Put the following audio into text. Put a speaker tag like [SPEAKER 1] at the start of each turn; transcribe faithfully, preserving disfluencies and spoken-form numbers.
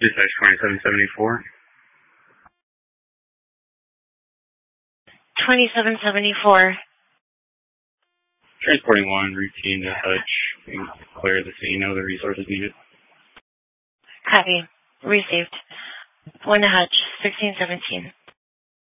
[SPEAKER 1] Dispatch twenty-seven seventy-four.
[SPEAKER 2] twenty-seven seventy-four.
[SPEAKER 1] Transporting one, routine to Hutch. And clear the scene. No other resources needed.
[SPEAKER 2] Copy. Received. One to Hutch, sixteen seventeen.